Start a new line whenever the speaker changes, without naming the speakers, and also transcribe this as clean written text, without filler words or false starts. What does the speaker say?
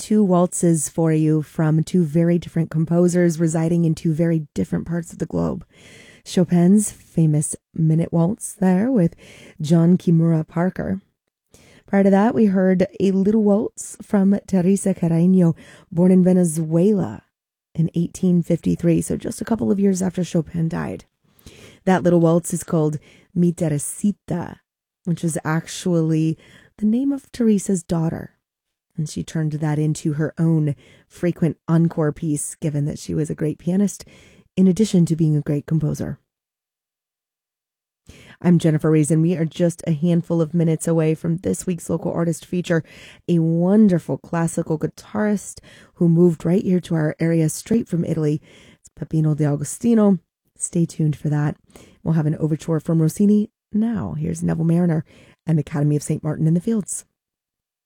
two waltzes for you from two very different composers residing in two very different parts of the globe. Chopin's famous Minute Waltz there with John Kimura Parker. Prior to that, we heard a little waltz from Teresa Carreño, born in Venezuela in 1853, so just a couple of years after Chopin died. That little waltz is called Mi Teresita, which is actually the name of Teresa's daughter. And she turned that into her own frequent encore piece, given that she was a great pianist, in addition to being a great composer. I'm Jennifer Reason. We are just a handful of minutes away from this week's local artist feature, a wonderful classical guitarist who moved right here to our area straight from Italy. It's Peppino D'Agostino. Stay tuned for that. We'll have an overture from Rossini now. Here's Neville Marriner and Academy of St. Martin in the Fields.